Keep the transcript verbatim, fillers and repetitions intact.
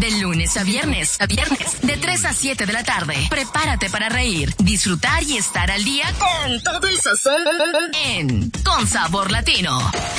De lunes a viernes, a viernes, de tres a siete de la tarde. Prepárate para reír, disfrutar y estar al día con todo el sazón en Con Sabor Latino.